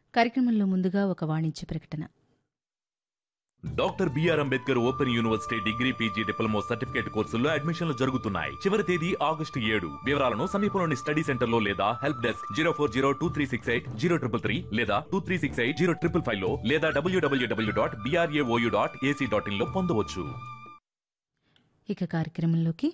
కార్యక్రమంలో ముందుగా ఒక వాణిజ్య ప్రకటన. Doctor BR Ambedkar open university degree PG diploma certificate కోర్సుల్లో అడ్మిషన్లు జరుగుతున్నాయి. చివరి తేదీ August 7. వివరాలను సమీపంలోని స్టడీ సెంటర్ లో లేదా హెల్ప్ డెస్క్ 04023680333 లేదా 23680555 లో లేదా www.brauo.ac.in లో పొందవచ్చు. ఇక కార్యక్రమంలోకి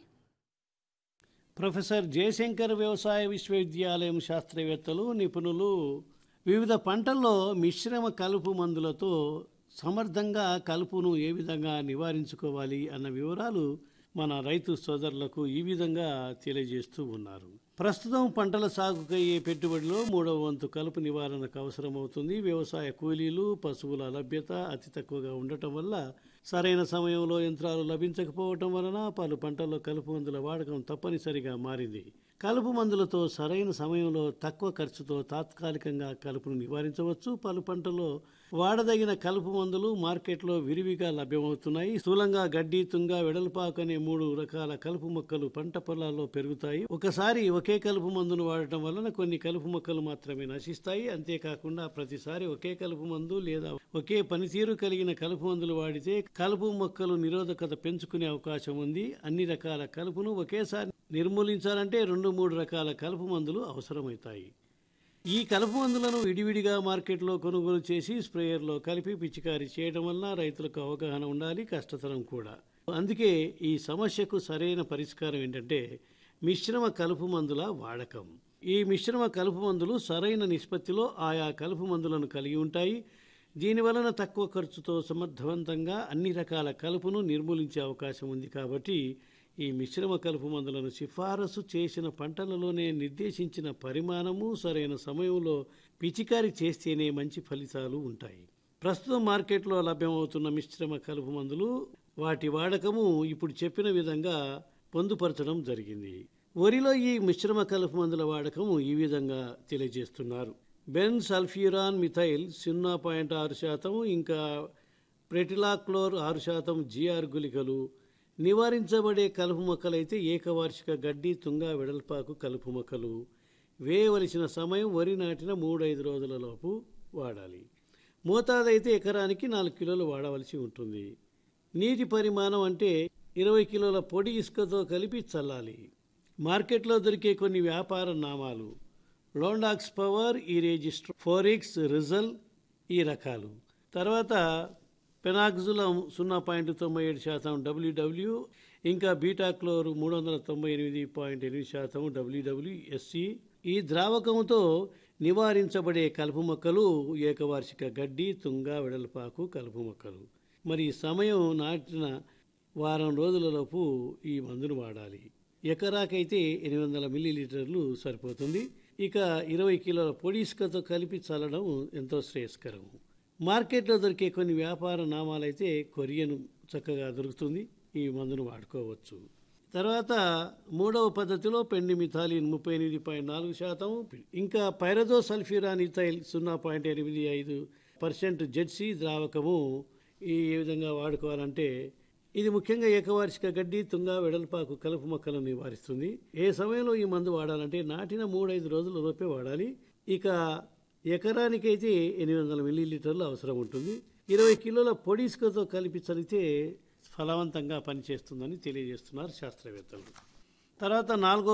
ప్రొఫెసర్ జయశంకర్ వ్యవసాయ విశ్వవిద్యాలయం శాస్త్రవేత్తలు, నిపుణులు వివిధ పంటల్లో మిశ్రమ కలుపు మందులతో సమర్థంగా కలుపును ఏ విధంగా నివారించుకోవాలి అన్న వివరాలు మన రైతు సోదరులకు ఈ విధంగా తెలియజేస్తూ ఉన్నారు. ప్రస్తుతం పంటల సాగుకయ్యే పెట్టుబడిలో 3వ వంతు కలుపు నివారణకు అవసరమవుతుంది. వ్యవసాయ కూలీలు, పశువుల లభ్యత అతి తక్కువగా ఉండటం వల్ల, సరైన సమయంలో యంత్రాలు లభించకపోవటం వలన పలు పంటల్లో కలుపు మందుల వాడకం తప్పనిసరిగా మారింది. కలుపు మందులతో సరైన సమయంలో తక్కువ ఖర్చుతో తాత్కాలికంగా కలుపును నివారించవచ్చు. పలు పంటల్లో వాడదగిన కలుపు మందులు మార్కెట్లో విరివిగా లభ్యమవుతున్నాయి. స్థూలంగా గడ్డి, తుంగ, వెడల్పాకు అనే 3 రకాల కలుపు మొక్కలు పంట పొలాల్లో పెరుగుతాయి. ఒకసారి ఒకే కలుపు మందును వాడటం వలన కొన్ని కలుపు మొక్కలు మాత్రమే నశిస్తాయి. అంతేకాకుండా ప్రతిసారి ఒకే కలుపు మందు లేదా ఒకే పనితీరు కలిగిన కలుపు మందులు వాడితే కలుపు మొక్కలు నిరోధకత పెంచుకునే అవకాశం ఉంది. అన్ని రకాల కలుపును ఒకేసారి నిర్మూలించాలంటే 2-3 రకాల కలుపు మందులు అవసరమవుతాయి. ఈ కలుపు మందులను విడివిడిగా మార్కెట్లో కొనుగోలు చేసి స్ప్రేయర్లో కలిపి పిచికారీ చేయడం వలన రైతులకు అవగాహన ఉండాలి, కష్టతరం కూడా. అందుకే ఈ సమస్యకు సరైన పరిష్కారం ఏంటంటే మిశ్రమ కలుపు మందుల వాడకం. ఈ మిశ్రమ కలుపు మందులు సరైన నిష్పత్తిలో ఆయా కలుపు మందులను కలిగి ఉంటాయి. దీనివలన తక్కువ ఖర్చుతో సమర్థవంతంగా అన్ని రకాల కలుపును నిర్మూలించే అవకాశం ఉంది. కాబట్టి ఈ మిశ్రమ కలుపు మందులను సిఫారసు చేసిన పంటలలోనే నిర్దేశించిన పరిమాణము, సరైన సమయంలో పిచికారీ చేస్తేనే మంచి ఫలితాలు ఉంటాయి. ప్రస్తుతం మార్కెట్లో లభ్యమవుతున్న మిశ్రమ కలుపు మందులు, వాటి వాడకము ఇప్పుడు చెప్పిన విధంగా పొందుపరచడం జరిగింది. వరిలో ఈ మిశ్రమ కలుపు మందుల వాడకము ఈ విధంగా తెలియజేస్తున్నారు. బెన్ సల్ఫ్యూరాన్ మిథైల్ 0.6%, ఇంకా ప్రెటిలాక్లోర్ 6% GR గుళికలు. నివారించబడే కలుపు మొక్కలైతే ఏకవార్షిక గడ్డి, తుంగ, వెడల్పాకు కలుపు మొక్కలు. వేయవలసిన సమయం వరి నాటిన 3-5 రోజులలోపు వాడాలి. మోతాదైతే ఎకరానికి 4 కిలోలు వాడవలసి ఉంటుంది. నీటి పరిమాణం అంటే 20 కిలోల పొడి ఇసుకతో కలిపి చల్లాలి. మార్కెట్లో దొరికే కొన్ని వ్యాపార నామాలు: లోండాక్స్ పవర్, ఈ రిజిస్టర్, ఫోరిక్స్, రిజల్ ఈ రకాలు. తర్వాత పెనాక్జులం 0.97% WW, ఇంకా బీటాక్లోర్ 398.8% WWSC. ఈ ద్రావకముతో నివారించబడే కలుపు మొక్కలు ఏకవార్షిక గడ్డి, తుంగ, వెడల్పాకు కలుపు మొక్కలు. మరి సమయం నాటిన వారం రోజులలోపు ఈ మందును వాడాలి. ఎకరాకైతే 800 మిల్లీలీటర్లు సరిపోతుంది. ఇక 20 కిలోల పొడి ఇసుకతో కలిపి చల్లడం ఎంతో శ్రేయస్కరం. మార్కెట్లో దొరికే కొన్ని వ్యాపార నామాలైతే కొరియన్ చక్కగా దొరుకుతుంది. ఈ మందును వాడుకోవచ్చు. తర్వాత 3వ పద్ధతిలో పెండిమిథాలిన్ 38.4%, ఇంకా పైరజో సల్ఫ్యూరాన్ ఇథైల్ 0.85% ZC ద్రావకము. ఈ విధంగా వాడుకోవాలంటే ఇది ముఖ్యంగా ఏకవార్షిక గడ్డి, తుంగ, వెడల్పాకు కలుపు మొక్కలను నివారిస్తుంది. ఏ సమయంలో ఈ మందు వాడాలంటే నాటిన 3-5 రోజుల లోపే వాడాలి. ఇక ఎకరానికైతే 800 మిల్లీలీటర్లు అవసరం ఉంటుంది. 20 కిలోల పొడి ఇసుకతో కలిపి చల్లితే ఫలవంతంగా పనిచేస్తుందని తెలియజేస్తున్నారు శాస్త్రవేత్తలు. తర్వాత 4వ